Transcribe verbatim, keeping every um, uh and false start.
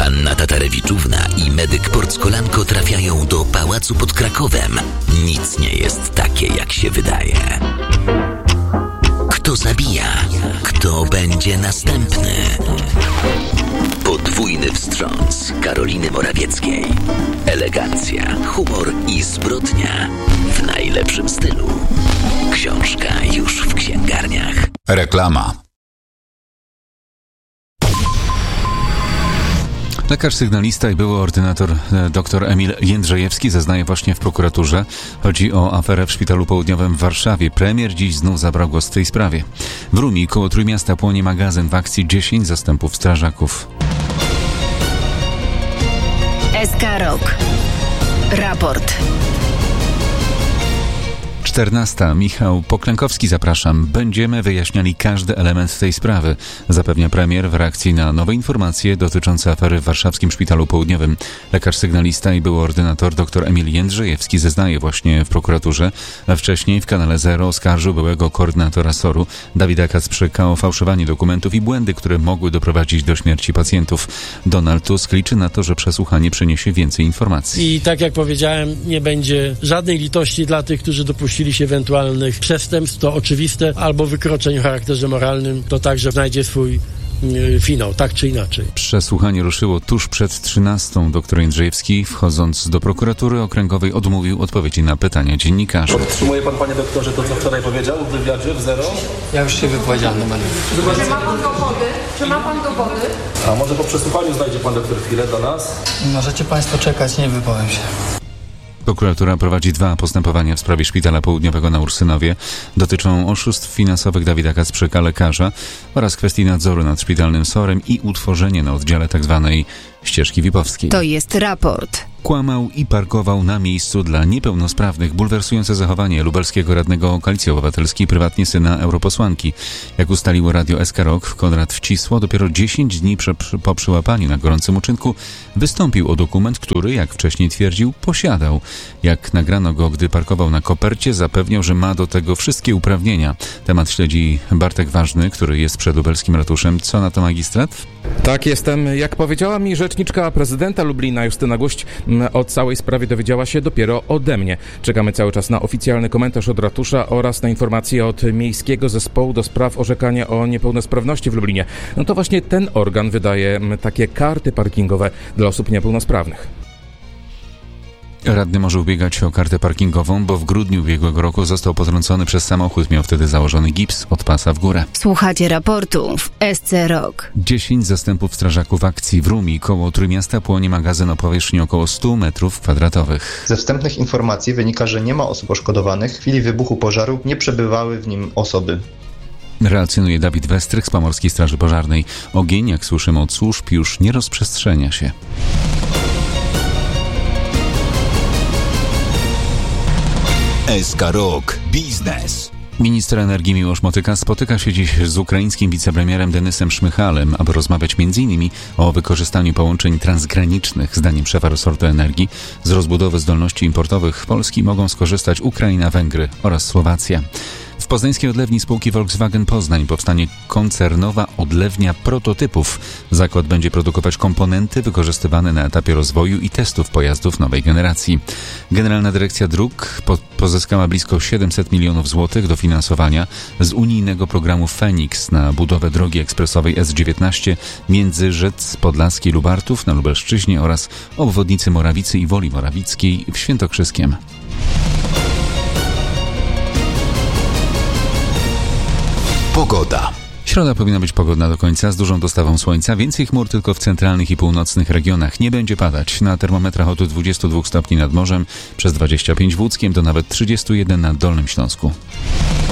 Anna Tatarewiczówna i medyk Porckolanko trafiają do pałacu pod Krakowem. Nic nie jest takie, jak się wydaje. Kto zabija? Kto będzie następny? Podwójny wstrząs Karoliny Morawieckiej. Elegancja, humor i zbrodnia w najlepszym stylu. Książka już w księgarniach. Reklama. Lekarz sygnalista i były ordynator dr Emil Jędrzejewski zeznaje właśnie w prokuraturze. Chodzi o aferę w Szpitalu Południowym w Warszawie. Premier dziś znów zabrał głos w tej sprawie. W Rumi koło Trójmiasta płonie magazyn w akcji dziesięć zastępów strażaków. S K Rok. Raport. czternasta. Michał Poklękowski, zapraszam. Będziemy wyjaśniali każdy element tej sprawy, zapewnia premier w reakcji na nowe informacje dotyczące afery w warszawskim Szpitalu Południowym. Lekarz sygnalista i były ordynator dr Emil Jędrzejewski zeznaje właśnie w prokuraturze. A wcześniej w kanale Zero oskarżył byłego koordynatora S O R-u Dawida Kacprzyka o fałszowanie dokumentów i błędy, które mogły doprowadzić do śmierci pacjentów. Donald Tusk liczy na to, że przesłuchanie przyniesie więcej informacji. I tak jak powiedziałem, nie będzie żadnej litości dla tych, którzy dopuścili się ewentualnych przestępstw, to oczywiste, albo wykroczeń o charakterze moralnym, to także znajdzie swój yy, finał, tak czy inaczej. Przesłuchanie ruszyło tuż przed trzynastą. Doktor Jędrzejewski, wchodząc do prokuratury okręgowej, odmówił odpowiedzi na pytania dziennikarzy. Podtrzymuje pan, panie doktorze, to co wczoraj powiedział w wywiadzie w Zero? Ja już się wypowiedziałem. Czy ma pan dowody? Czy ma pan dowody? A może po przesłuchaniu znajdzie pan doktor chwilę dla nas? Możecie państwo czekać, nie wypowiem się. Prokuratura prowadzi dwa postępowania w sprawie Szpitala Południowego na Ursynowie. Dotyczą oszustw finansowych Dawida Kacprzyka, lekarza, oraz kwestii nadzoru nad szpitalnym S O R-em i utworzenie na oddziale tzw. ścieżki V I P-owskiej. To jest raport. Kłamał i parkował na miejscu dla niepełnosprawnych. Bulwersujące zachowanie lubelskiego radnego Koalicji Obywatelskiej, prywatnie syna europosłanki. Jak ustaliło radio S K Rok, Konrad Wcisło dopiero dziesięć dni prze, po przyłapaniu na gorącym uczynku wystąpił o dokument, który, jak wcześniej twierdził, posiadał. Jak nagrano go, gdy parkował na kopercie, zapewniał, że ma do tego wszystkie uprawnienia. Temat śledzi Bartek Ważny, który jest przed lubelskim ratuszem. Co na to magistrat? Tak, jestem. Jak powiedziała mi rzeczniczka prezydenta Lublina Justyna Guść, o całej sprawie dowiedziała się dopiero ode mnie. Czekamy cały czas na oficjalny komentarz od ratusza oraz na informacje od Miejskiego Zespołu do spraw orzekania o niepełnosprawności w Lublinie. No to właśnie ten organ wydaje takie karty parkingowe dla osób niepełnosprawnych. Radny może ubiegać się o kartę parkingową, bo w grudniu ubiegłego roku został potrącony przez samochód. Miał wtedy założony gips od pasa w górę. Słuchacie raportu w S C Rok. dziesięć zastępów strażaków akcji w Rumi. Koło Trójmiasta płonie magazyn o powierzchni około stu metrów kwadratowych. Ze wstępnych informacji wynika, że nie ma osób poszkodowanych. W chwili wybuchu pożaru nie przebywały w nim osoby. Relacjonuje Dawid Westrych z Pomorskiej Straży Pożarnej. Ogień, jak słyszymy od służb, już nie rozprzestrzenia się. S K Rok Biznes. Minister energii Miłosz Motyka spotyka się dziś z ukraińskim wicepremierem Denysem Szmychalem, aby rozmawiać między innymi o wykorzystaniu połączeń transgranicznych. Zdaniem szefa resortu energii z rozbudowy zdolności importowych Polski mogą skorzystać Ukraina, Węgry oraz Słowacja. W poznańskiej odlewni spółki Volkswagen Poznań powstanie koncernowa odlewnia prototypów. Zakład będzie produkować komponenty wykorzystywane na etapie rozwoju i testów pojazdów nowej generacji. Generalna Dyrekcja Dróg po- pozyskała blisko siedemset milionów złotych dofinansowania z unijnego programu Feniks na budowę drogi ekspresowej S dziewiętnaście między Rzec Podlaskiej, Lubartów na Lubelszczyźnie oraz obwodnicy Morawicy i Woli Morawickiej w Świętokrzyskiem. Pogoda. Środa powinna być pogodna do końca z dużą dostawą słońca. Więcej chmur tylko w centralnych i północnych regionach. Nie będzie padać. Na termometrach od dwudziestu dwóch stopni nad morzem, przez dwadzieścia pięć w Łódzkiem do nawet trzydziestu jeden na Dolnym Śląsku.